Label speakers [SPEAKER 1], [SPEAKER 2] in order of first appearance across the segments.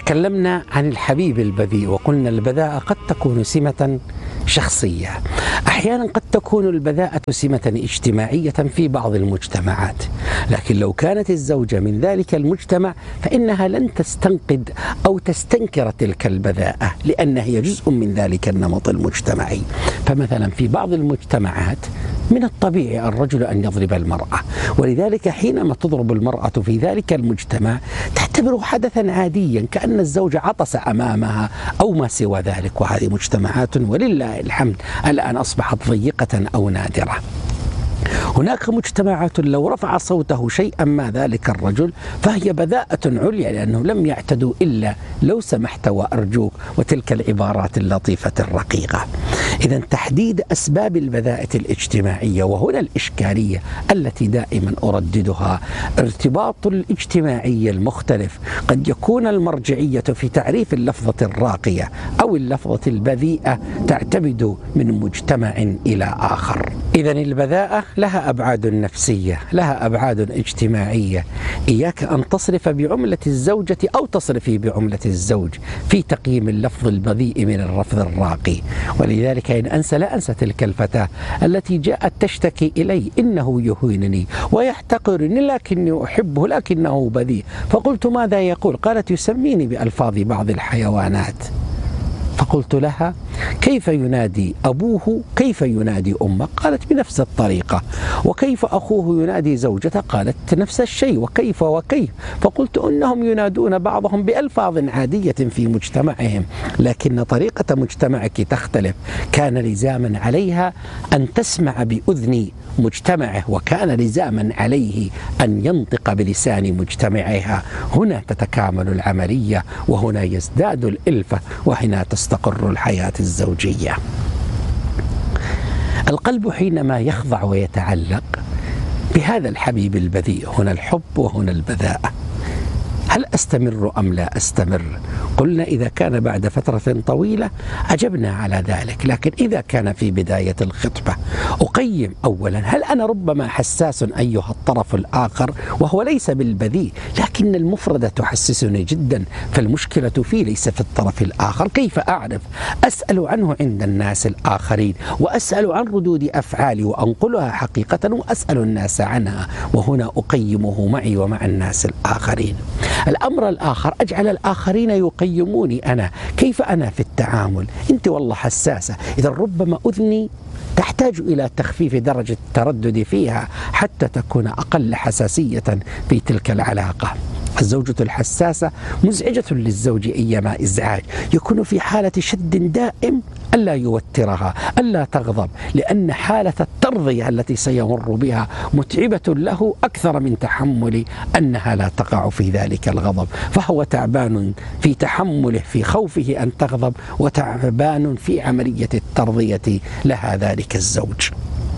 [SPEAKER 1] تكلمنا عن الحبيب البذيء وقلنا البذاءة قد تكون سمة شخصية، أحيانا قد تكون البذاءة سمة اجتماعية في بعض المجتمعات، لكن لو كانت الزوجة من ذلك المجتمع فإنها لن تستنقد أو تستنكر تلك البذاءة، لأنها هي جزء من ذلك النمط المجتمعي. فمثلا في بعض المجتمعات من الطبيعي الرجل أن يضرب المرأة، ولذلك حينما تضرب المرأة في ذلك المجتمع تعتبره حدثا عاديا كأن الزوج عطس أمامها أو ما سوى ذلك، وهذه مجتمعات ولله الحمد الآن أصبحت ضيقة أو نادرة. هناك مجتمعات لو رفع صوته شيئا ما ذلك الرجل فهي بذاءة عليا، لأنه لم يعتدوا إلا لو سمحت وأرجوك وتلك العبارات اللطيفة الرقيقة. إذا تحديد أسباب البذاءة الاجتماعية، وهنا الإشكالية التي دائما أرددها، ارتباط الاجتماعي المختلف. قد يكون المرجعية في تعريف اللفظة الراقية أو اللفظة البذيئة تعتمد من مجتمع إلى آخر. إذا البذاءة لها أبعاد نفسية، لها أبعاد اجتماعية. إياك أن تصرف بعملة الزوجة أو تصرفي بعملة الزوج في تقييم اللفظ البذيء من اللفظ الراقي. ولذلك إن أنسى لا أنسى تلك الفتاة التي جاءت تشتكي إلي إنه يهينني ويحتقرني لكني أحبه لكنه بذيء. فقلت ماذا يقول؟ قالت يسميني بألفاظ بعض الحيوانات. فقلت لها كيف ينادي أبوه كيف ينادي أمه؟ قالت بنفس الطريقة. وكيف أخوه ينادي زوجته؟ قالت نفس الشيء. وكيف وكيف؟ فقلت إنهم ينادون بعضهم بألفاظ عادية في مجتمعهم، لكن طريقة مجتمعك تختلف. كان لزاما عليها أن تسمع بأذن مجتمعه، وكان لزاما عليه أن ينطق بلسان مجتمعها. هنا تتكامل العملية، وهنا يزداد الألفة، وهنا تستقر الحياة الزوجية. القلب حينما يخضع ويتعلق بهذا الحبيب البذيء، هنا الحب وهنا البذاءة. هل أستمر أم لا أستمر؟ قلنا إذا كان بعد فترة طويلة أجبنا على ذلك، لكن إذا كان في بداية الخطبة أقيم أولا هل أنا ربما حساس أيها الطرف الآخر وهو ليس بالبذيء، لكن المفردة تحسسني جدا، فالمشكلة فيه ليس في الطرف الآخر. كيف أعرف؟ أسأل عنه عند الناس الآخرين، وأسأل عن ردود أفعالي وأنقلها حقيقة، وأسأل الناس عنها، وهنا أقيمه معي ومع الناس الآخرين. الأمر الآخر أجعل الآخرين يقيموني أنا، كيف أنا في التعامل؟ أنت والله حساسة، إذا ربما أذني تحتاج إلى تخفيف درجة التردد فيها حتى تكون أقل حساسية في تلك العلاقة. الزوجة الحساسة مزعجة للزوج أيما إزعاج، يكون في حالة شد دائم ألا يوترها، ألا تغضب، لأن حالة الترضية التي سيمر بها متعبة له أكثر من تحمل أنها لا تقع في ذلك الغضب. فهو تعبان في تحمله في خوفه أن تغضب، وتعبان في عملية الترضية لها ذلك الزوج.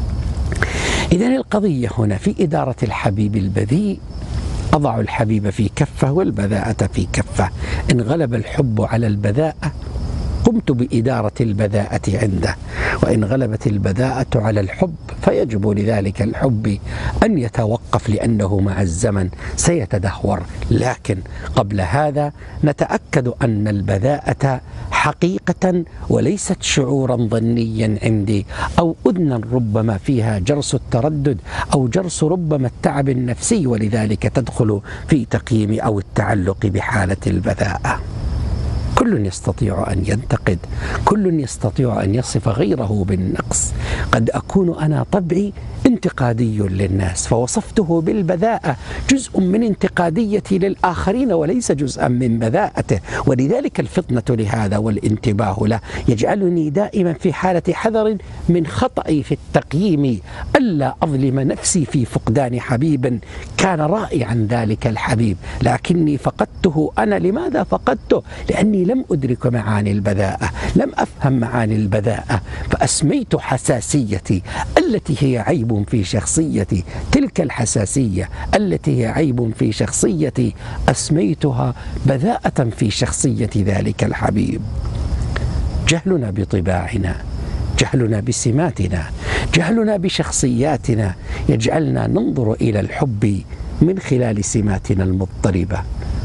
[SPEAKER 1] إذن القضية هنا في إدارة الحبيب البذيء، أضع الحبيب في كفة والبذاءة في كفة. إن غلب الحب على البذاءة قمت بإدارة البذاءة عنده، وإن غلبت البذاءة على الحب فيجب لذلك الحب أن يتوقف، لأنه مع الزمن سيتدهور. لكن قبل هذا نتأكد أن البذاءة حقيقة وليست شعورا ظنيا عندي، أو أذنا ربما فيها جرس التردد أو جرس ربما التعب النفسي، ولذلك تدخل في تقييم أو التعلق بحالة البذاءة. كل يستطيع أن ينتقد، كل يستطيع أن يصف غيره بالنقص. قد أكون أنا طبعي انتقادي للناس فوصفته بالبذاءة، جزء من انتقاديتي للآخرين وليس جزءا من بذاءته. ولذلك الفطنة لهذا والانتباه له يجعلني دائما في حالة حذر من خطأي في التقييم، ألا أظلم نفسي في فقدان حبيب كان رائعا ذلك الحبيب، لكني فقدته. أنا لماذا فقدته؟ لأني لم أدرك معاني البذاءة، لم أفهم معاني البذاءة، فأسميت حساسيتي التي هي عيب في شخصيتي، تلك الحساسية التي هي عيب في شخصيتي أسميتها بذاءة في شخصية ذلك الحبيب. جهلنا بطباعنا، جهلنا بسماتنا، جهلنا بشخصياتنا يجعلنا ننظر إلى الحب من خلال سماتنا المضطربة.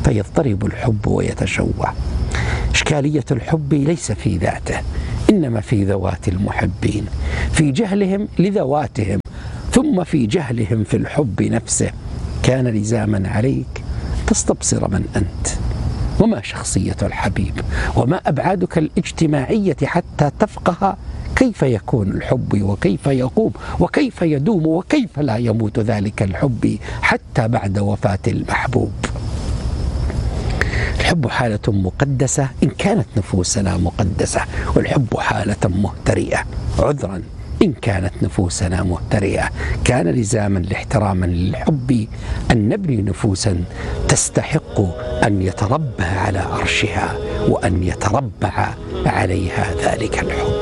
[SPEAKER 1] فيضطرب الحب ويتشوع. إشكالية الحب ليس في ذاته، إنما في ذوات المحبين، في جهلهم لذواتهم، ثم في جهلهم في الحب نفسه. كان لزاما عليك تستبصر من أنت، وما شخصية الحبيب، وما أبعادك الاجتماعية حتى تفقه كيف يكون الحب وكيف يقوم وكيف يدوم وكيف لا يموت ذلك الحب حتى بعد وفاة المحبوب. الحب حالة مقدسة إن كانت نفوسنا مقدسة، والحب حالة مهترئة، عذرا إن كانت نفوسنا مهترئة. كان لزاما لاحتراما للحب أن نبني نفوسا تستحق أن يتربى على عرشها وأن يتربع عليها ذلك الحب.